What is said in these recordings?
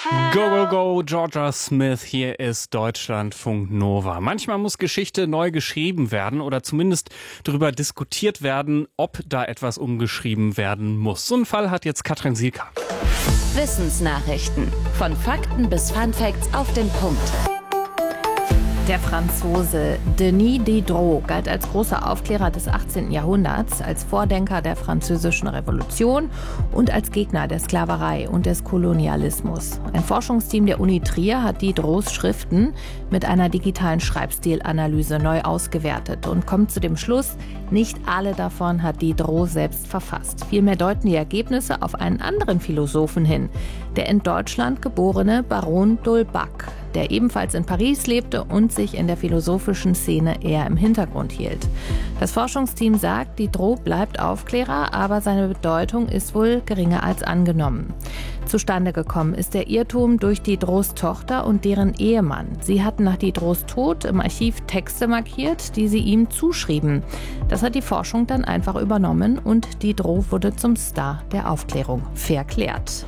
Go, go, go, Georgia Smith, hier ist Deutschlandfunk Nova. Manchmal muss Geschichte neu geschrieben werden oder zumindest darüber diskutiert werden, ob da etwas umgeschrieben werden muss. So einen Fall hat jetzt Katrin Sielka. Wissensnachrichten. Von Fakten bis Funfacts auf den Punkt. Der Franzose Denis Diderot galt als großer Aufklärer des 18. Jahrhunderts, als Vordenker der Französischen Revolution und als Gegner der Sklaverei und des Kolonialismus. Ein Forschungsteam der Uni Trier hat Diderots Schriften mit einer digitalen Schreibstilanalyse neu ausgewertet und kommt zu dem Schluss, nicht alle davon hat Diderot selbst verfasst. Vielmehr deuten die Ergebnisse auf einen anderen Philosophen hin, der in Deutschland geborene Baron d'Holbach, der ebenfalls in Paris lebte und sich in der philosophischen Szene eher im Hintergrund hielt. Das Forschungsteam sagt, Diderot bleibt Aufklärer, aber seine Bedeutung ist wohl geringer als angenommen. Zustande gekommen ist der Irrtum durch Diderots Tochter und deren Ehemann. Sie hatten nach Diderots Tod im Archiv Texte markiert, die sie ihm zuschrieben. Das hat die Forschung dann einfach übernommen und Diderot wurde zum Star der Aufklärung verklärt.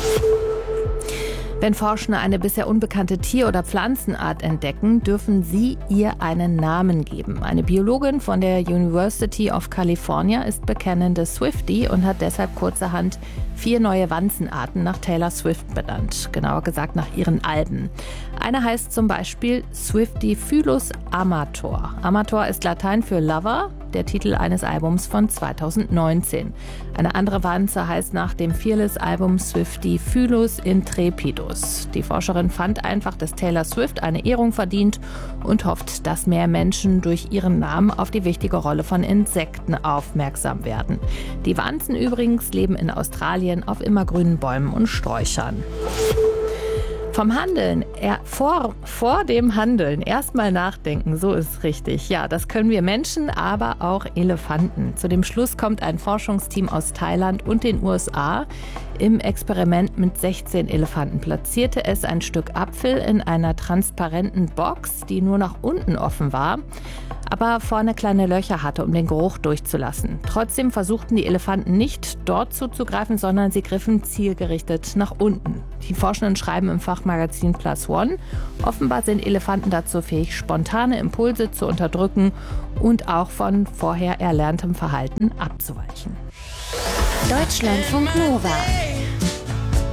Wenn Forschende eine bisher unbekannte Tier- oder Pflanzenart entdecken, dürfen sie ihr einen Namen geben. Eine Biologin von der University of California ist bekennende Swiftie und hat deshalb kurzerhand 4 neue Wanzenarten nach Taylor Swift benannt. Genauer gesagt nach ihren Alben. Eine heißt zum Beispiel Swiftifylus amator. Amator ist Latein für Lover, der Titel eines Albums von 2019. Eine andere Wanze heißt nach dem Fearless-Album Swiftifylus intrepidus. Die Forscherin fand einfach, dass Taylor Swift eine Ehrung verdient und hofft, dass mehr Menschen durch ihren Namen auf die wichtige Rolle von Insekten aufmerksam werden. Die Wanzen übrigens leben in Australien auf immergrünen Bäumen und Sträuchern. Vom Handeln, vor dem Handeln erstmal nachdenken, so ist es richtig. Ja, das können wir Menschen, aber auch Elefanten. Zu dem Schluss kommt ein Forschungsteam aus Thailand und den USA. Im Experiment mit 16 Elefanten platzierte es ein Stück Apfel in einer transparenten Box, die nur nach unten offen war, aber vorne kleine Löcher hatte, um den Geruch durchzulassen. Trotzdem versuchten die Elefanten nicht dort zuzugreifen, sondern sie griffen zielgerichtet nach unten. Die Forschenden schreiben im Fachmagazin Plus One, offenbar sind Elefanten dazu fähig, spontane Impulse zu unterdrücken und auch von vorher erlerntem Verhalten abzuweichen. Deutschlandfunk Nova.